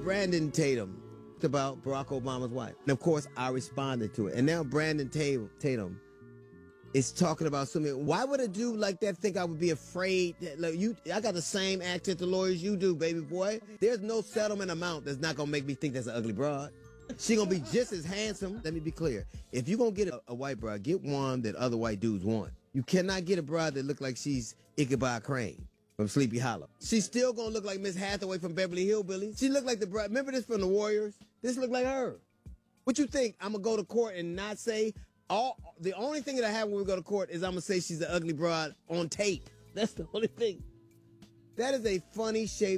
Brandon Tatum about Barack Obama's wife. And of course, I responded to it. And now Brandon Tatum is talking about something. Why would a dude like that think I would be afraid? That, like, I got the same accent to lawyers you do, baby boy. There's no settlement amount that's not going to make me think that's an ugly broad. She going to be just as handsome. Let me be clear. If you're going to get a white broad, get one that other white dudes want. You cannot get a broad that look like she's Ichabod Crane from Sleepy Hollow. She's still going to look like Miss Hathaway from Beverly Hillbillies. She look like the broad. Remember this from the Warriors? This look like her. What you think? I'm going to go to court and not say... the only thing that I have when we go to court is I'm going to say she's an ugly broad on tape. That's the only thing. That is a funny shape.